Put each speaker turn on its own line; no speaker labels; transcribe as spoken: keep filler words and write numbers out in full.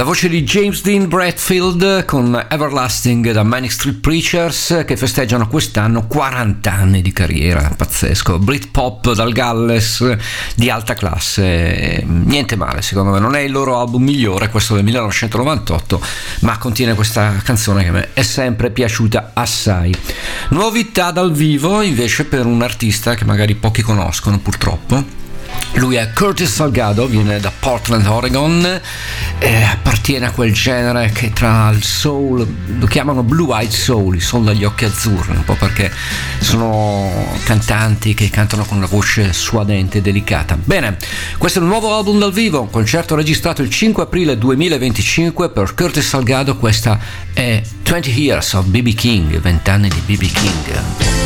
La voce di James Dean Bradfield con Everlasting da Manic Street Preachers, che festeggiano quest'anno quaranta anni di carriera, pazzesco. Britpop dal Galles di alta classe, niente male secondo me. Non è il loro album migliore, questo del millenovecentonovantotto, ma contiene questa canzone che a me è sempre piaciuta assai. Novità dal vivo invece per un artista che magari pochi conoscono purtroppo. Lui è Curtis Salgado, viene da Portland, Oregon, eh, appartiene a quel genere che tra il soul, lo chiamano blue eyed soul, il soul dagli occhi azzurri, un po' perché sono cantanti che cantano con una voce suadente e delicata. Bene, questo è il nuovo album dal vivo, un concerto registrato il cinque aprile duemilaventicinque per Curtis Salgado. Questa è twenty years of B B King, venti anni di B B King.